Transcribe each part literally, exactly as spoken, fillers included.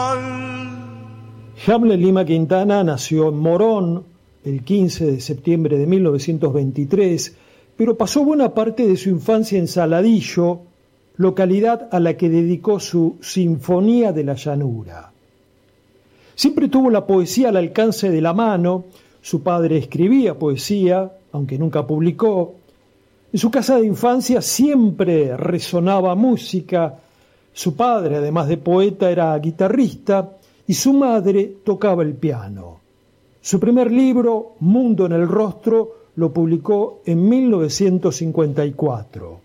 Hamlet Lima Quintana nació en Morón el quince de septiembre de mil novecientos veintitrés, pero pasó buena parte de su infancia en Saladillo, localidad a la que dedicó su Sinfonía de la Llanura. Siempre tuvo la poesía al alcance de la mano. Su padre escribía poesía, aunque nunca publicó. En su casa de infancia siempre resonaba música. Su padre, además de poeta, era guitarrista y su madre tocaba el piano. Su primer libro, Mundo en el Rostro, lo publicó en mil novecientos cincuenta y cuatro.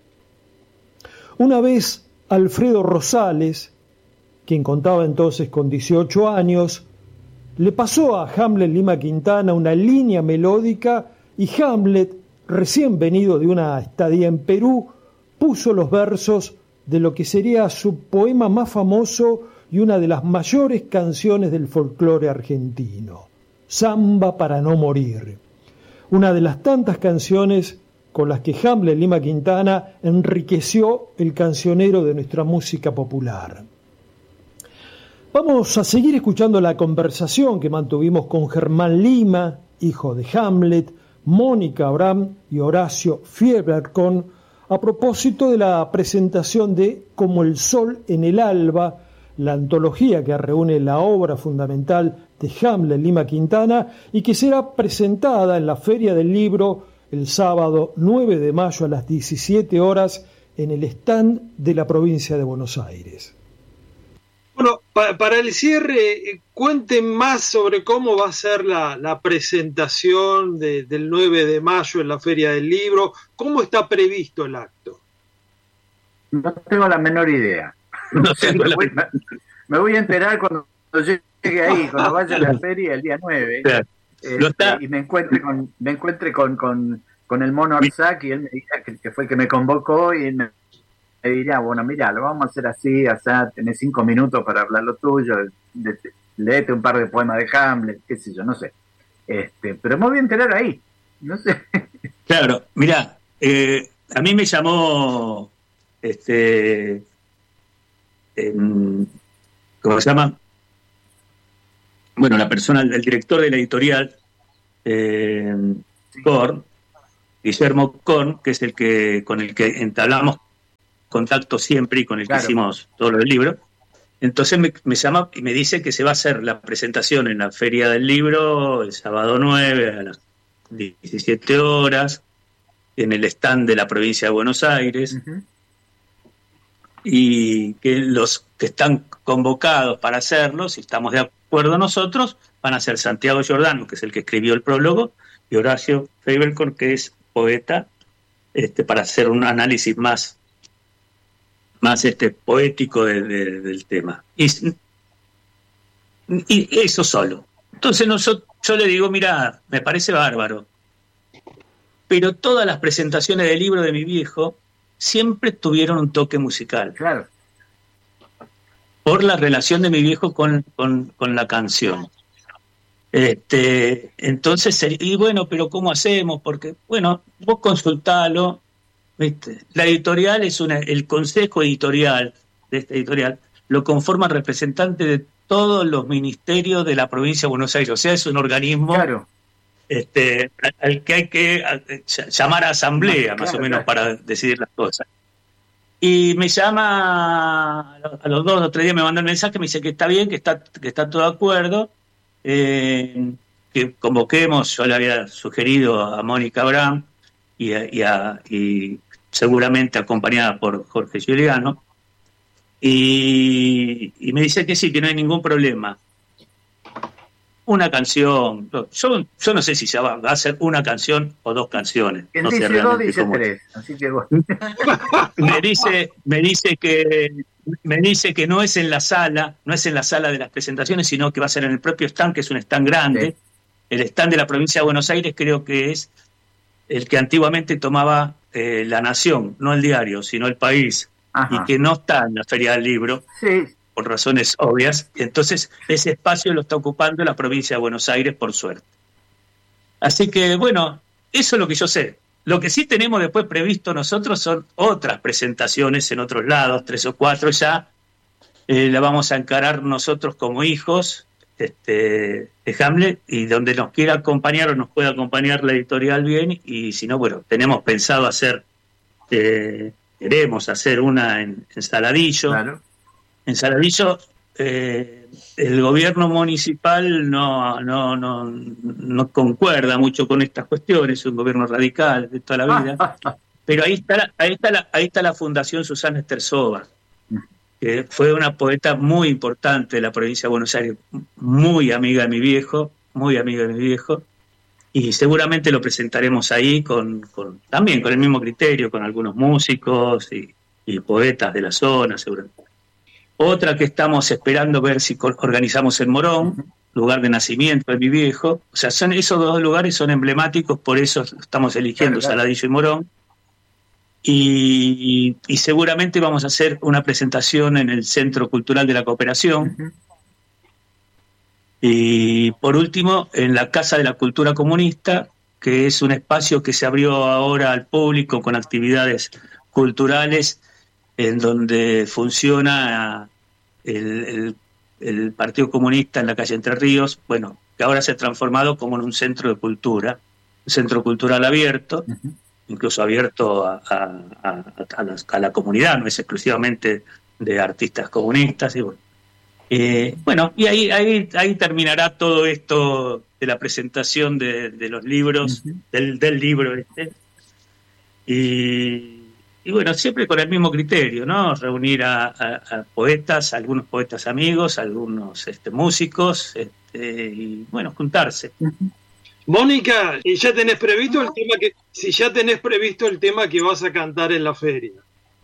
Una vez, Alfredo Rosales, quien contaba entonces con dieciocho años, le pasó a Hamlet Lima Quintana una línea melódica y Hamlet, recién venido de una estadía en Perú, puso los versos de lo que sería su poema más famoso y una de las mayores canciones del folclore argentino, Samba para no morir, una de las tantas canciones con las que Hamlet Lima Quintana enriqueció el cancionero de nuestra música popular. Vamos a seguir escuchando la conversación que mantuvimos con Germán Lima, hijo de Hamlet, Mónica Abraham y Horacio Fieberkorn, a propósito de la presentación de Como el Sol en el Alba, la antología que reúne la obra fundamental de Hamlet Lima Quintana y que será presentada en la Feria del Libro el sábado nueve de mayo a las diecisiete horas en el stand de la provincia de Buenos Aires. Bueno, pa- para el cierre, cuenten más sobre cómo va a ser la, la presentación de, del nueve de mayo en la Feria del Libro. ¿Cómo está previsto el acto? No tengo la menor idea. No tengo me, la voy, me, me voy a enterar cuando llegue ahí, cuando vaya a la feria el día nueve. Claro. Este, está... Y me encuentre con me encuentre con, con, con el mono Arzac y él me diga que, que fue el que me convocó y me, me diría, bueno, mira, lo vamos a hacer así, así, tenés cinco minutos para hablar lo tuyo, de, de, léete un par de poemas de Hamlet, qué sé yo, no sé. Este, pero me voy a enterar ahí, no sé. Claro, mira, eh, a mí me llamó, este, eh, ¿cómo se llama? Bueno, la persona, el director de la editorial, eh, sí. Korn, Guillermo Korn, que es el que con el que entablamos contacto siempre y con el claro. que hicimos todo lo del libro. Entonces me, me llama y me dice que se va a hacer la presentación en la Feria del Libro el sábado nueve a las diecisiete horas en el stand de la provincia de Buenos Aires. Uh-huh. Y que los que están convocados para hacerlo, si estamos de acuerdo nosotros, van a ser Santiago Giordano, que es el que escribió el prólogo, y Horacio Fieberkorn, que es poeta, este, para hacer un análisis más, más este, poético de, de, del tema. Y, y eso solo. Entonces no, yo, yo le digo, mira, me parece bárbaro, pero todas las presentaciones del libro de mi viejo siempre tuvieron un toque musical. Claro. Por la relación de mi viejo con, con, con la canción. Este, entonces, y bueno, pero ¿cómo hacemos? Porque, bueno, vos consultalo, ¿viste? La editorial es una, el consejo editorial de esta editorial lo conforman representantes de todos los ministerios de la provincia de Buenos Aires. O sea, es un organismo claro. este, al que hay que llamar a asamblea, claro, más o menos, claro. para decidir las cosas. Y me llama a los dos o tres días, me manda un mensaje, me dice que está bien, que está, que está todo de acuerdo, eh, que convoquemos. Yo le había sugerido a Mónica Abraham y, a, y, a, y seguramente acompañada por Jorge Giuliano, y, y me dice que sí, que no hay ningún problema. Una canción, yo, yo no sé si se va, va a ser una canción o dos canciones. Quien no dice sé dos dice tres, así que bueno. me dice, me dice que me dice que no es en la sala, no es en la sala de las presentaciones, sino que va a ser en el propio stand, que es un stand grande. Sí. El stand de la provincia de Buenos Aires creo que es el que antiguamente tomaba eh, La Nación, no El Diario, sino El País. Ajá. Y que no está en la Feria del Libro. Sí. Por razones obvias. Entonces, ese espacio lo está ocupando la provincia de Buenos Aires, por suerte. Así que, bueno, eso es lo que yo sé. Lo que sí tenemos después previsto nosotros son otras presentaciones en otros lados, tres o cuatro ya, eh, la vamos a encarar nosotros como hijos este, de Hamlet, y donde nos quiera acompañar o nos pueda acompañar la editorial bien, y si no, bueno, tenemos pensado hacer, eh, queremos hacer una en, en Saladillo. Claro. En Saladillo eh, el gobierno municipal no, no, no, no concuerda mucho con estas cuestiones, es un gobierno radical de toda la vida, pero ahí está la, ahí está la, ahí está la Fundación Susana Esterzova, que fue una poeta muy importante de la provincia de Buenos Aires, muy amiga de mi viejo, muy amiga de mi viejo, y seguramente lo presentaremos ahí con, con también con el mismo criterio, con algunos músicos y, y poetas de la zona, seguramente. Otra que estamos esperando ver si organizamos en Morón, lugar de nacimiento de mi viejo. O sea, son, esos dos lugares son emblemáticos, por eso estamos eligiendo claro, claro. Saladillo y Morón. Y, y seguramente vamos a hacer una presentación en el Centro Cultural de la Cooperación. Uh-huh. Y por último, en la Casa de la Cultura Comunista, que es un espacio que se abrió ahora al público con actividades culturales, en donde funciona el, el, el Partido Comunista en la calle Entre Ríos, bueno, que ahora se ha transformado como en un centro de cultura, un centro cultural abierto, uh-huh. incluso abierto a, a, a, a, la, a la comunidad, no es exclusivamente de artistas comunistas, y bueno. Eh, bueno, y ahí, ahí, ahí terminará todo esto de la presentación de, de los libros, uh-huh. del, del libro este, y Y bueno, siempre con el mismo criterio, ¿no? Reunir a, a, a poetas, algunos poetas amigos, algunos este, músicos, este, y bueno, juntarse. Mónica, ¿y ya tenés previsto el tema que, si ya tenés previsto el tema que vas a cantar en la feria?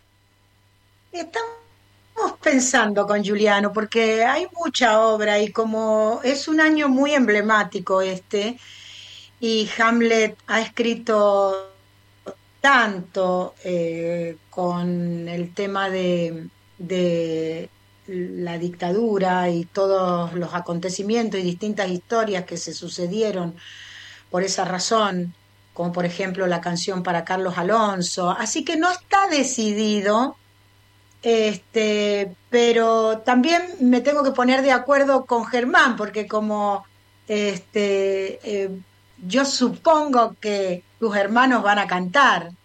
Estamos pensando con Juliano, porque hay mucha obra y como es un año muy emblemático este, y Hamlet ha escrito tanto eh, con el tema de, de la dictadura y todos los acontecimientos y distintas historias que se sucedieron por esa razón, como por ejemplo la canción para Carlos Alonso, así que no está decidido, este, pero también me tengo que poner de acuerdo con Germán, porque como este, eh, yo supongo que tus hermanos van a cantar.